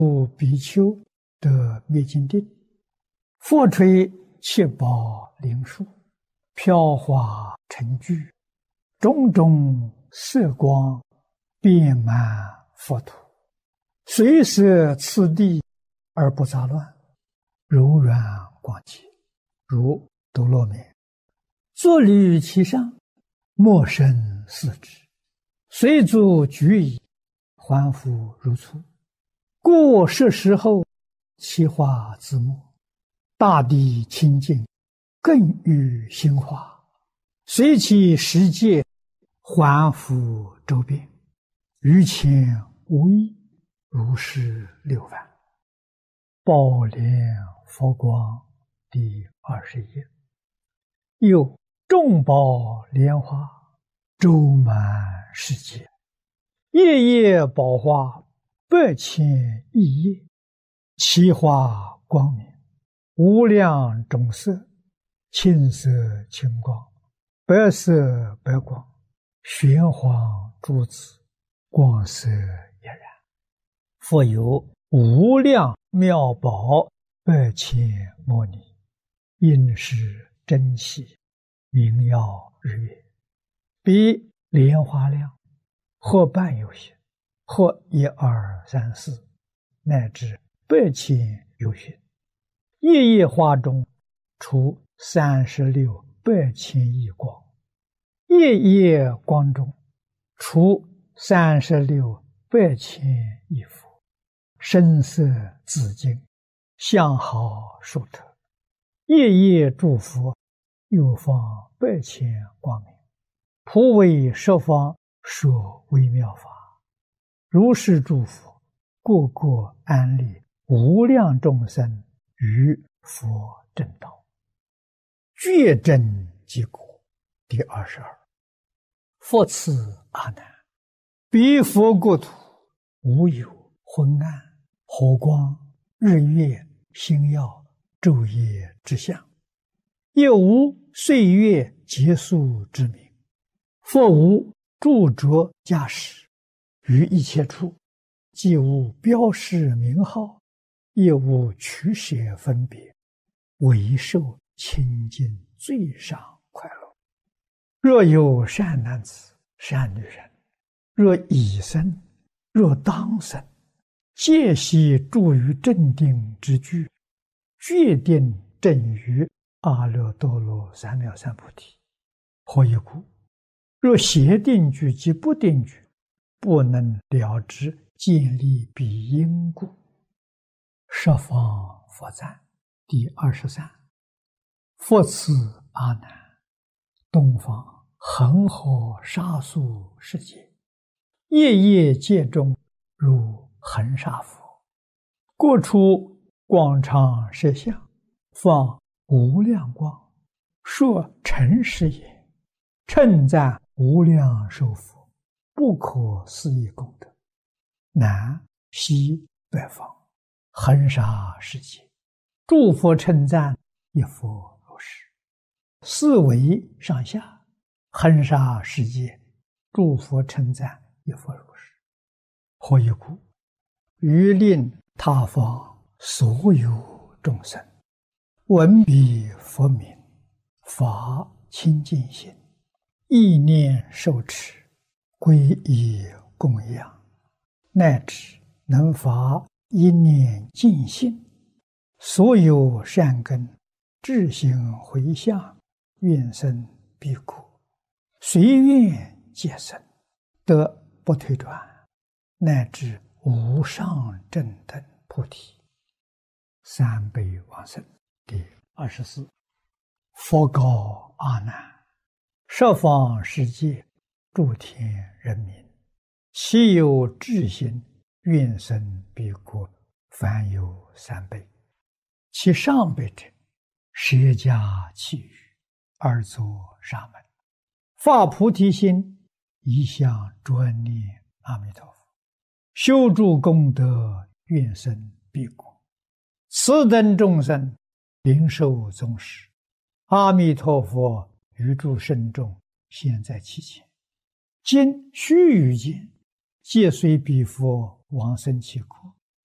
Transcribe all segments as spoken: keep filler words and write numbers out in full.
故比丘得灭尽定，佛吹七宝灵树，飘华成聚，种种色光遍满佛土，随摄次第而不杂乱，柔软广洁，如多罗面。坐履其上，莫生四肢，随足举矣，还复如初。故是时候，其化自没，大地清净，更欲兴化，随其时节，还复周遍，于前无异，如是六番。宝莲佛光第二十页。又众宝莲花周满世界，夜夜宝花百千亿叶，其花光明，无量种色，青色青光，白色白光，玄黄珠子，光色俨然。复有无量妙宝百千摩尼，应是珍奇，明耀日月，比莲花量，或半有些，或一二三四，乃至百千有许。夜夜花中出三十六百千亿光，夜夜光中出三十六百千亿佛，声色自净，相好殊特。夜夜诸佛又放百千光明，普为十方说微妙法。如是诸佛，个个安立无量众生于佛正道，觉真即果。第二十二。复次阿难，彼佛国土无有昏暗、火光、日月、星耀、昼夜之相，也无岁月结束之名。佛无著着驾驶，于一切处，既无标示名号，也无取舍分别，唯受清净最上快乐。若有善男子、善女人，若已生，若当生，皆悉住于正定之具，决定正于阿耨多罗三藐三菩提。何以故？若邪定具及不定具，不能了知建立彼因故。十方佛赞第二十三。复次阿难，东方恒河沙数世界，夜夜界中如恒沙佛，各处广长舌相，放无量光，说诚实也，称赞无量寿佛不可思议功德。南西北方恒沙世界，诸佛称赞一佛如是。四维上下恒沙世界，诸佛称赞一佛如是。何以故？于令他方所有众生闻彼佛名，发清净心，意念受持，皈依供养，乃至能发一念净心，所有善根自行回向，愿生彼国，随愿皆生，得不退转，乃至无上正等菩提。三辈往生第二十四。佛告阿难，十方世界诸天人民，其有智心愿生彼国，凡有三辈。其上辈者，舍家弃语，而作沙门，发菩提心，一向专念阿弥陀佛，修诸功德，愿生彼国。此等众生领受宗师，阿弥陀佛于诸圣众现在其前，今须臾间，皆随彼佛往生其国。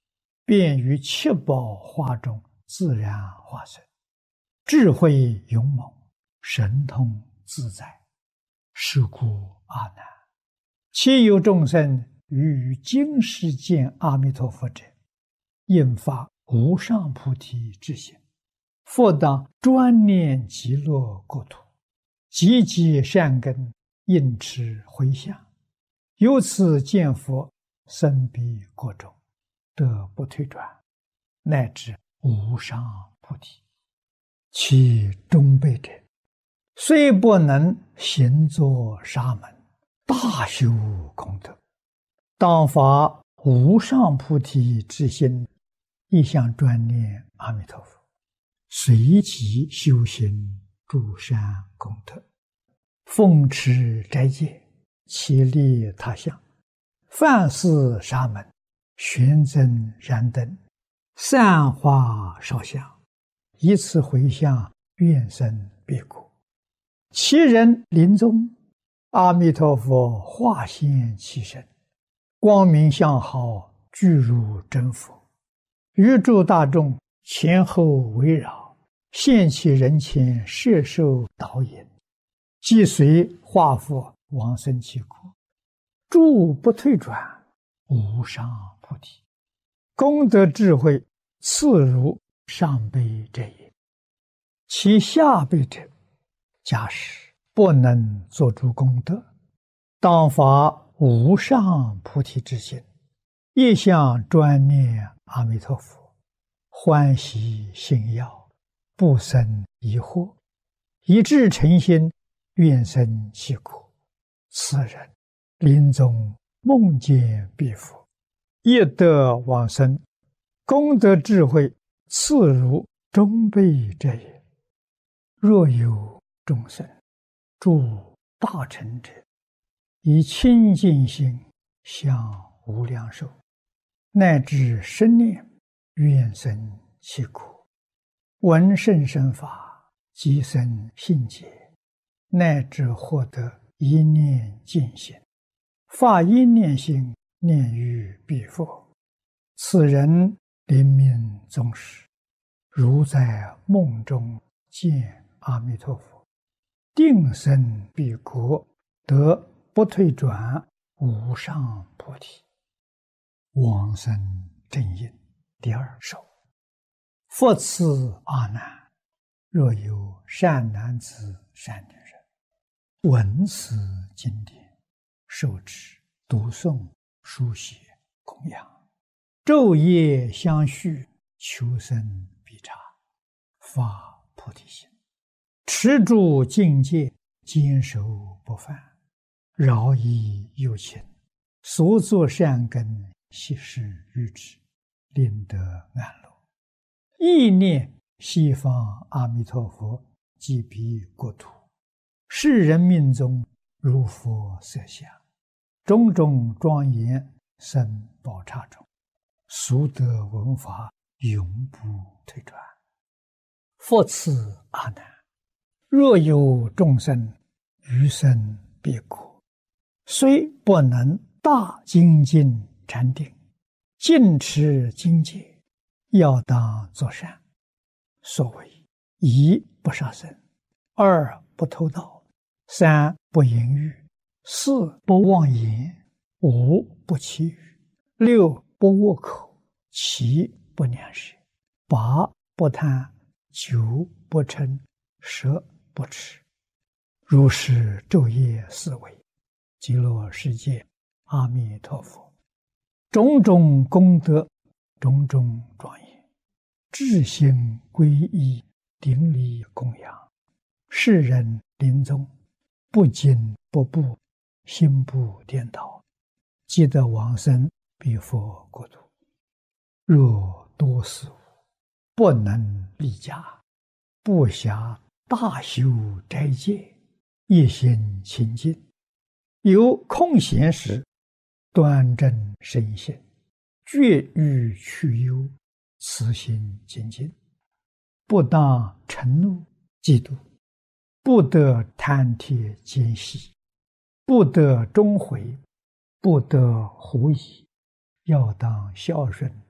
便于七宝花中自然化身，智慧勇猛，神通自在。是故阿难，其有众生于今世见阿弥陀佛者，应发无上菩提之心，复当专念极乐国土，积极善根，应持回向，由此见佛，生彼国中，得不退转，乃至无上菩提。其中辈者，虽不能行作沙门，大修功德，当发无上菩提之心，一向专念阿弥陀佛，随即修行诸善功德，奉持斋戒，其利他乡，饭施沙门，玄增燃灯，散花烧香，以此回向，愿生彼国。其人临终，阿弥陀佛化现其身，光明相好，具如真佛，于诸大众前后围绕，现其人前，摄受导引，即随化佛往生其国，诸不退转，无上菩提。功德智慧次如上辈者也。其下辈者，假使不能做诸功德，当发无上菩提之心，一向专念阿弥陀佛，欢喜信要，不生疑惑，一致诚心，愿生其国。此人临终梦见彼佛，业得往生，功德智慧次如中辈者也。若有众生诸大乘者，以清净心向无量寿，乃至生念，愿生其国，闻甚深法，即生信解，乃至获得一念净心，发一念心，念于彼佛。此人临命终时，如在梦中见阿弥陀佛，定生彼国，得不退转，无上菩提。往生正因第二首。复次阿难，若有善男子善女人，闻此经典，受持读诵书写供养，昼夜相续，求生必察，发菩提心，持住境界，坚守不犯，饶益有情，所作善根，悉施于之，令得安乐。意念西方阿弥陀佛即彼国土，世人命中如佛色相，种种庄严生宝刹中，俗得闻法，永不退转。复次阿难，若有众生于生彼国，虽不能大精进禅定，尽持经戒，要当作善。所谓一不杀生，二不偷盗，三不淫欲，四不妄言，五不绮语，六不恶口，七不两舌，八不贪，九不嗔，十不痴。如是昼夜思维，极乐世界阿弥陀佛，种种功德，种种庄严，至心皈依，顶礼供养，世人临终不惊不怖，心不颠倒，即得往生彼佛国土。若多事物，不能立家，不暇大修斋戒，一心清净，有空闲时，端正身心，绝欲去忧，慈心精进，不当嗔怒嫉妒，不得贪帖奸细，不得终悔，不得狐疑，要当孝顺，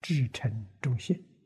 至诚忠信。